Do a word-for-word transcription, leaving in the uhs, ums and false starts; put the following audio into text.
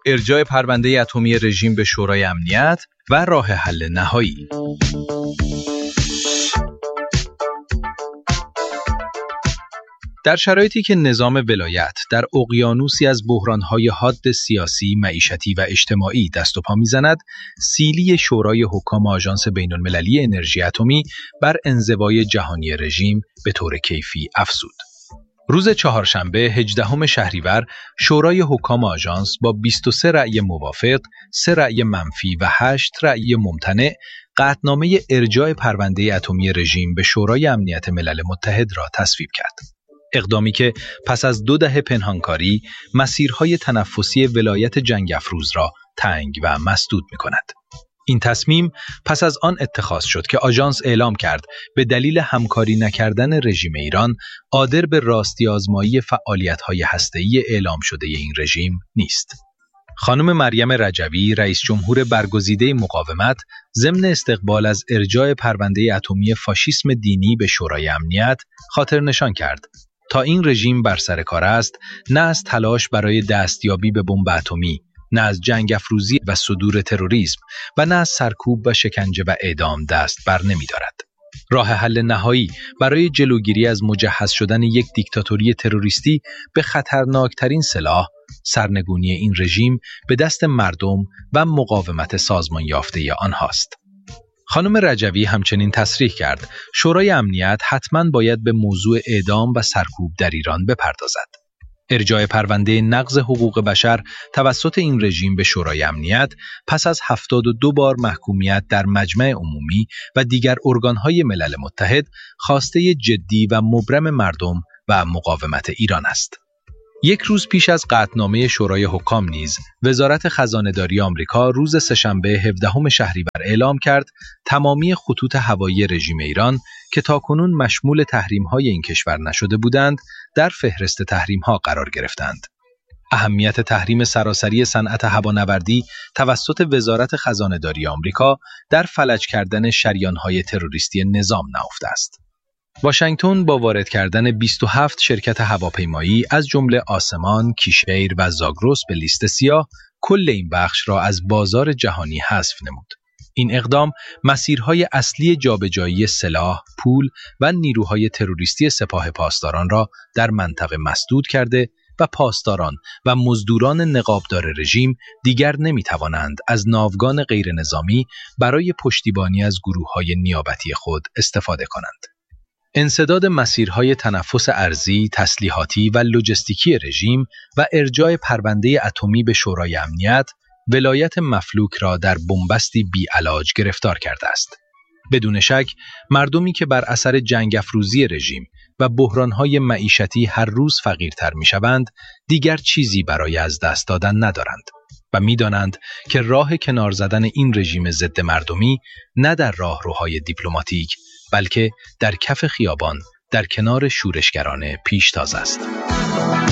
ارجاع پرونده اتمی رژیم به شورای امنیت و راه حل نهایی. در شرایطی که نظام ولایت در اقیانوسی از بحران‌های حاد سیاسی، معیشتی و اجتماعی دست و پا می‌زند، سیلی شورای حکام آژانس بین‌المللی انرژی اتمی بر انزوای جهانی رژیم به طور کیفی افزود. روز چهارشنبه هجدهم شهریور شورای حکام آژانس با بیست و سه رأی موافق، سه رأی منفی و هشت رأی ممتنع قطعنامه ارجاع پرونده اتمی رژیم به شورای امنیت ملل متحد را تصویب کرد. اقدامی که پس از دو دهه پنهانکاری مسیرهای تنفسی ولایت جنگ افروز را تنگ و مسدود می‌کند. این تصمیم پس از آن اتخاذ شد که آژانس اعلام کرد به دلیل همکاری نکردن رژیم ایران قادر به راستی آزمایی فعالیت‌های هسته‌ای اعلام شده این رژیم نیست. خانم مریم رجوی، رئیس جمهور برگزیده مقاومت، ضمن استقبال از ارجاع پرونده اتمی فاشیسم دینی به شورای امنیت خاطر نشان کرد تا این رژیم بر سر کار است، نه از تلاش برای دستیابی به بمب اتمی، نه از جنگ افروزی و صدور تروریسم و نه از سرکوب و شکنجه و اعدام دست بر نمی دارد. راه حل نهایی برای جلوگیری از مجهز شدن یک دیکتاتوری تروریستی به خطرناکترین سلاح، سرنگونی این رژیم به دست مردم و مقاومت سازمان یافته آنهاست. خانم رجوی همچنین تصریح کرد شورای امنیت حتماً باید به موضوع اعدام و سرکوب در ایران بپردازد. ارجاع پرونده نقض حقوق بشر توسط این رژیم به شورای امنیت پس از هفتاد و دو بار محکومیت در مجمع عمومی و دیگر ارگانهای ملل متحد خواسته جدی و مبرم مردم و مقاومت ایران است. یک روز پیش از قطعنامه شورای حکام نیز وزارت خزانه‌داری آمریکا روز سه‌شنبه هفدهم شهریور اعلام کرد تمامی خطوط هوایی رژیم ایران که تاکنون مشمول تحریم‌های این کشور نشده بودند در فهرست تحریم‌ها قرار گرفتند. اهمیت تحریم سراسری صنعت هوانوردی توسط وزارت خزانه‌داری آمریکا در فلج کردن شریان‌های تروریستی نظام نهفته است. واشنگتن با وارد کردن بیست و هفت شرکت هواپیمایی از جمله آسمان، کیشیر و زاگرس به لیست سیاه، کل این بخش را از بازار جهانی حذف نمود. این اقدام مسیرهای اصلی جابجایی سلاح، پول و نیروهای تروریستی سپاه پاسداران را در منطقه مسدود کرده و پاسداران و مزدوران نقابدار رژیم دیگر نمی‌توانند از ناوگان غیر نظامی برای پشتیبانی از گروه‌های نیابتی خود استفاده کنند. انسداد مسیرهای تنفس ارضی، تسلیحاتی و لوجستیکی رژیم و ارجاع پرونده اتمی به شورای امنیت ولایت مفلوک را در بنبستی بی‌علاج گرفتار کرده است. بدون شک مردمی که بر اثر جنگ افروزی رژیم و بحرانهای معیشتی هر روز فقیرتر می‌شوند، دیگر چیزی برای از دست دادن ندارند و می‌دانند که راه کنار زدن این رژیم ضد مردمی نه در راهروهای دیپلماتیک بلکه در کف خیابان در کنار شورشگران پیشتاز است.